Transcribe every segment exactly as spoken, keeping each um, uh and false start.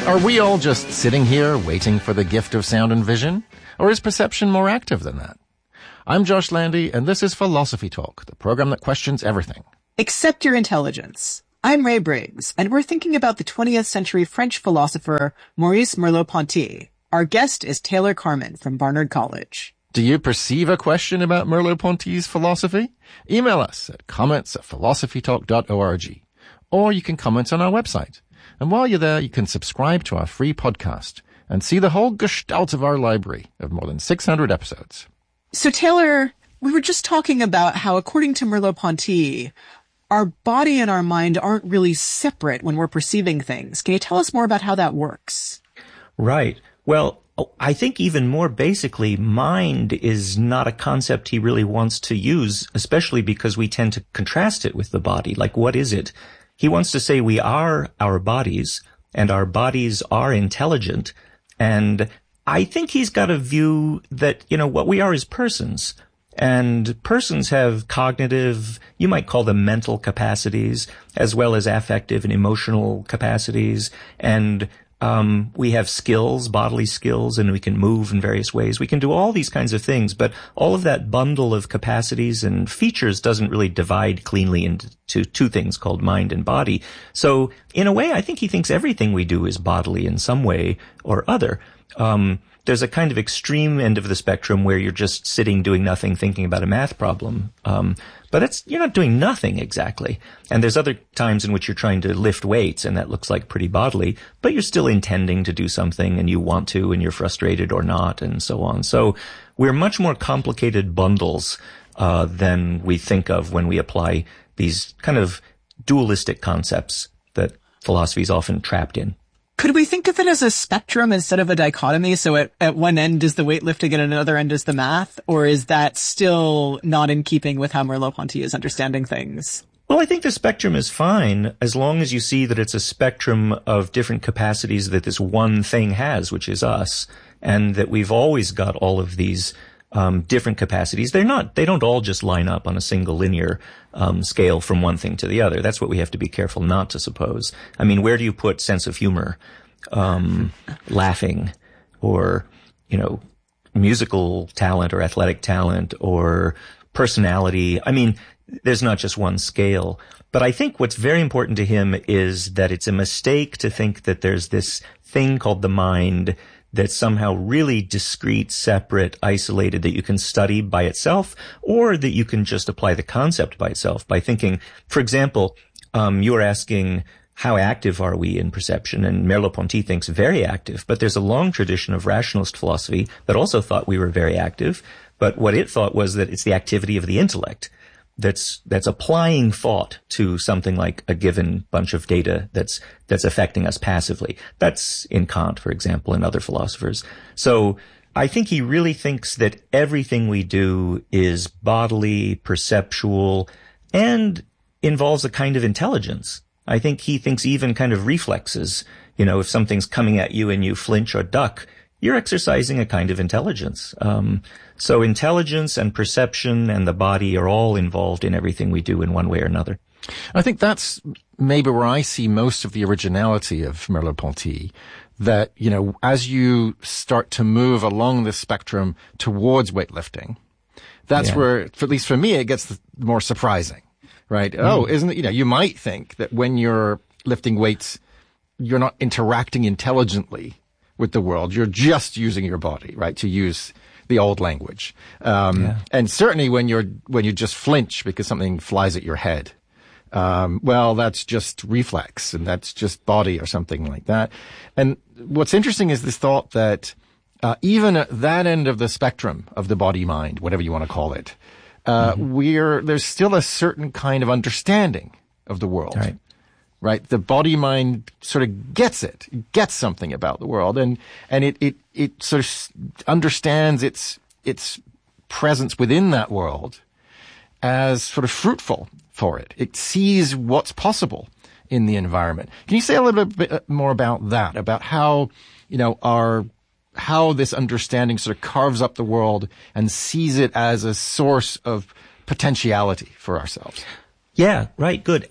Are we all just sitting here waiting for the gift of sound and vision? Or is perception more active than that? I'm Josh Landy, and this is Philosophy Talk, the program that questions everything. Except your intelligence. I'm Ray Briggs, and we're thinking about the twentieth century French philosopher Maurice Merleau-Ponty. Our guest is Taylor Carman from Barnard College. Do you perceive a question about Merleau-Ponty's philosophy? Email us at comments at philosophytalk dot org. Or you can comment on our website. And while you're there, you can subscribe to our free podcast and see the whole gestalt of our library of more than six hundred episodes. So Taylor, we were just talking about how, according to Merleau-Ponty, our body and our mind aren't really separate when we're perceiving things. Can you tell us more about how that works? Right. Well, I think even more basically, mind is not a concept he really wants to use, especially because we tend to contrast it with the body. Like, what is it? He wants to say we are our bodies, and our bodies are intelligent. And I think he's got a view that, you know, what we are is persons. And persons have cognitive, you might call them mental capacities, as well as affective and emotional capacities. And um we have skills, bodily skills, and we can move in various ways. We can do all these kinds of things, but all of that bundle of capacities and features doesn't really divide cleanly into two things called mind and body. So in a way, I think he thinks everything we do is bodily in some way or other. Um There's a kind of extreme end of the spectrum where you're just sitting doing nothing, thinking about a math problem. Um, but it's, you're not doing nothing exactly. And there's other times in which you're trying to lift weights, and that looks like pretty bodily, but you're still intending to do something, and you want to, and you're frustrated or not, and so on. So we're much more complicated bundles uh, than we think of when we apply these kind of dualistic concepts that philosophy is often trapped in. Could we think of it as a spectrum instead of a dichotomy? So at, at one end is the weightlifting and at another end is the math? Or is that still not in keeping with how Merleau-Ponty is understanding things? Well, I think the spectrum is fine as long as you see that it's a spectrum of different capacities that this one thing has, which is us, and that we've always got all of these um different capacities. They're not, they don't all just line up on a single linear um scale from one thing to the other. That's what we have to be careful not to suppose. I mean, where do you put sense of humor, um laughing, or, you know, musical talent or athletic talent or personality? I mean, there's not just one scale. But I think what's very important to him is that it's a mistake to think that there's this thing called the mind that's somehow really discrete, separate, isolated, that you can study by itself, or that you can just apply the concept by itself by thinking, for example, um, you're asking, how active are we in perception? And Merleau-Ponty thinks very active, but there's a long tradition of rationalist philosophy that also thought we were very active, but what it thought was that it's the activity of the intellect that's that's applying thought to something like a given bunch of data that's that's affecting us passively. That's in Kant, for example, and other philosophers. So I think he really thinks that everything we do is bodily, perceptual, and involves a kind of intelligence. I think he thinks even kind of reflexes, you know, if something's coming at you and you flinch or duck, you're exercising a kind of intelligence. Um, so intelligence and perception and the body are all involved in everything we do in one way or another. I think that's maybe where I see most of the originality of Merleau-Ponty, that, you know, as you start to move along the spectrum towards weightlifting, that's yeah. where, at least for me, it gets more surprising, right? Mm. Oh, isn't it, you know, you might think that when you're lifting weights, you're not interacting intelligently with the world. You're just using your body, right, to use the old language. Um, yeah. And certainly when you're, when you just flinch because something flies at your head, um, well, that's just reflex and that's just body or something like that. And what's interesting is this thought that, uh, even at that end of the spectrum of the body mind, whatever you want to call it, uh, mm-hmm. we're, there's still a certain kind of understanding of the world. Right. Right? The body mind sort of gets it, gets something about the world, and, and it, it, it sort of understands its, its presence within that world as sort of fruitful for it. It sees what's possible in the environment. Can you say a little bit more about that, about how, you know, our, how this understanding sort of carves up the world and sees it as a source of potentiality for ourselves? Yeah, right, good. And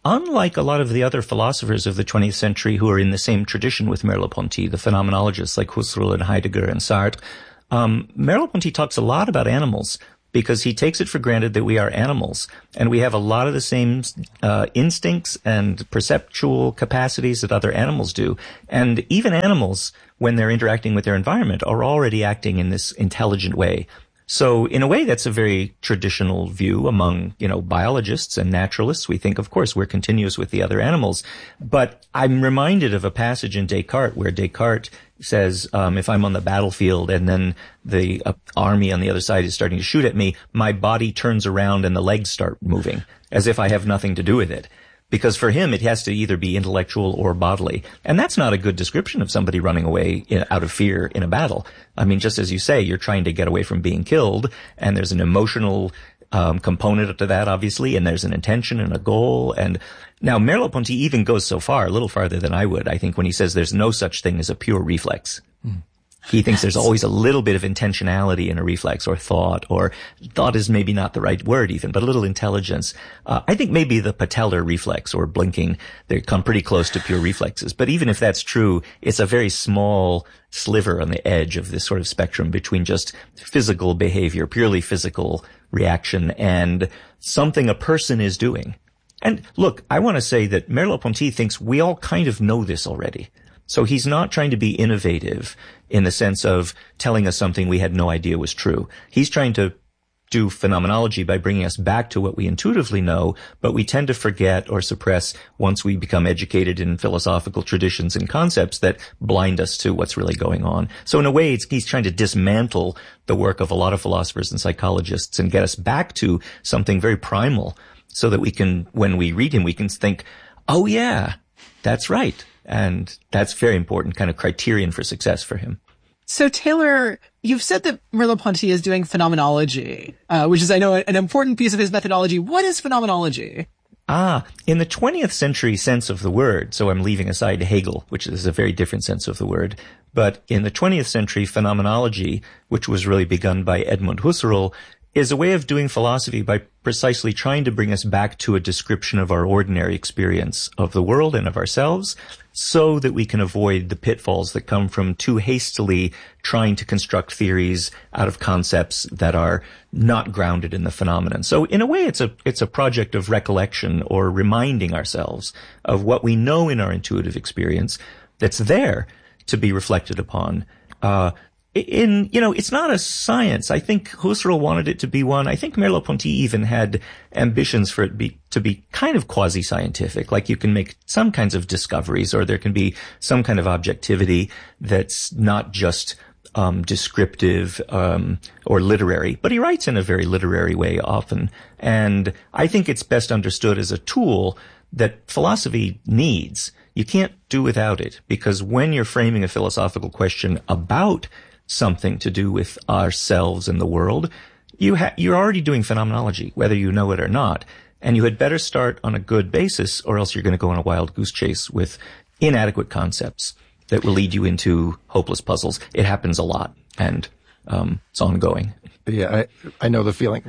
unlike a lot of the other philosophers of the twentieth century who are in the same tradition with Merleau-Ponty, the phenomenologists like Husserl and Heidegger and Sartre, um, Merleau-Ponty talks a lot about animals because he takes it for granted that we are animals and we have a lot of the same uh, instincts and perceptual capacities that other animals do. And even animals, when they're interacting with their environment, are already acting in this intelligent way. So in a way, that's a very traditional view among, you know, biologists and naturalists. We think, of course, we're continuous with the other animals. But I'm reminded of a passage in Descartes where Descartes says, um, if I'm on the battlefield and then the uh, army on the other side is starting to shoot at me, my body turns around and the legs start moving as if I have nothing to do with it. Because for him, it has to either be intellectual or bodily. And that's not a good description of somebody running away in, out of fear in a battle. I mean, just as you say, you're trying to get away from being killed, and there's an emotional um, component to that, obviously, and there's an intention and a goal. And now Merleau-Ponty even goes so far, a little farther than I would, I think, when he says there's no such thing as a pure reflex. Mm. He thinks there's always a little bit of intentionality in a reflex or thought, or thought is maybe not the right word even, but a little intelligence. Uh, I think maybe the patellar reflex or blinking, they come pretty close to pure reflexes. But even if that's true, it's a very small sliver on the edge of this sort of spectrum between just physical behavior, purely physical reaction, and something a person is doing. And look, I want to say that Merleau-Ponty thinks we all kind of know this already. So he's not trying to be innovative in the sense of telling us something we had no idea was true. He's trying to do phenomenology by bringing us back to what we intuitively know, but we tend to forget or suppress once we become educated in philosophical traditions and concepts that blind us to what's really going on. So in a way, it's, he's trying to dismantle the work of a lot of philosophers and psychologists and get us back to something very primal so that we can, when we read him, we can think, oh yeah, that's right. And that's very important kind of criterion for success for him. So, Taylor, you've said that Merleau-Ponty is doing phenomenology, uh, which is, I know, an important piece of his methodology. What is phenomenology? Ah, in the twentieth century sense of the word, so I'm leaving aside Hegel, which is a very different sense of the word, but in the twentieth century, phenomenology, which was really begun by Edmund Husserl, is a way of doing philosophy by precisely trying to bring us back to a description of our ordinary experience of the world and of ourselves so that we can avoid the pitfalls that come from too hastily trying to construct theories out of concepts that are not grounded in the phenomenon. So in a way, it's a, it's a project of recollection or reminding ourselves of what we know in our intuitive experience that's there to be reflected upon. Uh, In, you know, it's not a science. I think Husserl wanted it to be one. I think Merleau-Ponty even had ambitions for it be, to be kind of quasi-scientific. Like you can make some kinds of discoveries or there can be some kind of objectivity that's not just, um, descriptive, um, or literary. But he writes in a very literary way often. And I think it's best understood as a tool that philosophy needs. You can't do without it because when you're framing a philosophical question about something to do with ourselves and the world, you ha- you're already doing phenomenology, whether you know it or not. And you had better start on a good basis or else you're going to go on a wild goose chase with inadequate concepts that will lead you into hopeless puzzles. It happens a lot and, um, it's ongoing. Yeah, I, I know the feeling.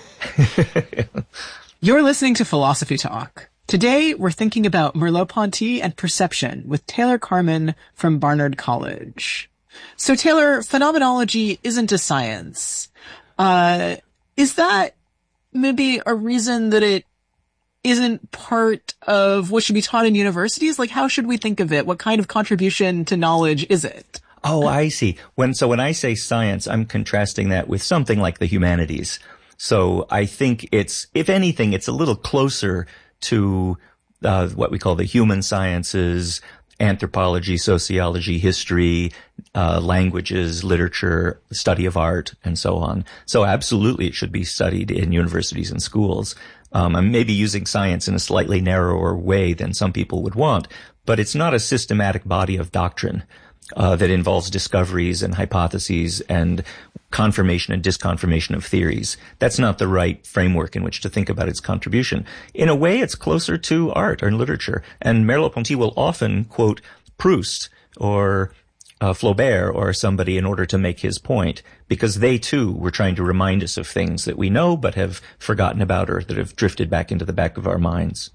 You're listening to Philosophy Talk. Today, we're thinking about Merleau-Ponty and perception with Taylor Carman from Barnard College. So, Taylor, phenomenology isn't a science. Uh, is that maybe a reason that it isn't part of what should be taught in universities? Like, how should we think of it? What kind of contribution to knowledge is it? Oh, I see. When, so when I say science, I'm contrasting that with something like the humanities. So I think it's, if anything, it's a little closer to uh, what we call the human sciences, anthropology, sociology, history, uh, languages, literature, study of art, and so on. So absolutely it should be studied in universities and schools. Um, I'm maybe using science in a slightly narrower way than some people would want, but it's not a systematic body of doctrine uh, that involves discoveries and hypotheses and confirmation and disconfirmation of theories. That's not the right framework in which to think about its contribution. In a way, it's closer to art or literature. And Merleau-Ponty will often quote Proust or uh, Flaubert or somebody in order to make his point, because they too were trying to remind us of things that we know but have forgotten about or that have drifted back into the back of our minds.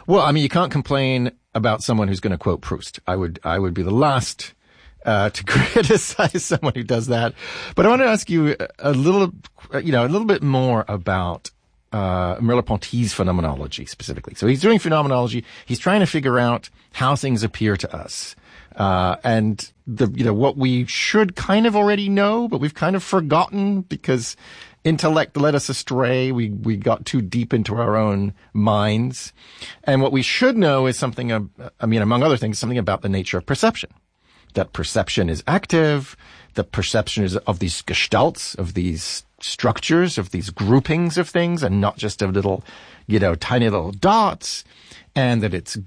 Well, I mean, you can't complain about someone who's going to quote Proust. I would, I would be the last uh, to criticize someone who does that. But I want to ask you a little, you know, a little bit more about uh, Merleau-Ponty's phenomenology specifically. So he's doing phenomenology. He's trying to figure out how things appear to us. Uh, and the, you know, what we should kind of already know, but we've kind of forgotten because intellect led us astray. We, we got too deep into our own minds. And what we should know is something, of, I mean, among other things, something about the nature of perception. That perception is active. The perception is of these gestalts, of these structures, of these groupings of things, and not just of little, you know, tiny little dots. And that it's